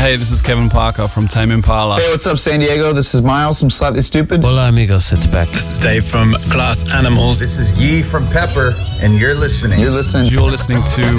Hey, this is Kevin Parker from Tame Impala. Hey, what's up, San Diego? This is Miles from Slightly Stupid. Hola, amigos. It's Beck. This is Dave from Glass Animals. This is Yi from Pepper, and you're listening. You're listening to